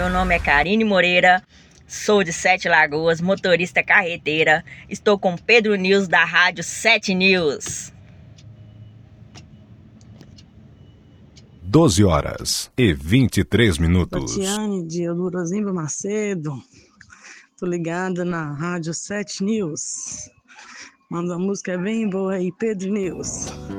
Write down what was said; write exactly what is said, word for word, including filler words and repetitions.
meu nome é Karine Moreira, sou de Sete Lagoas, motorista carreteira. Estou com Pedro News da Rádio Sete News. doze horas e vinte e três minutos. Tatiane de Eudorozimba Macedo. Tô ligada na Rádio Sete News. Manda uma música bem boa aí, Pedro News.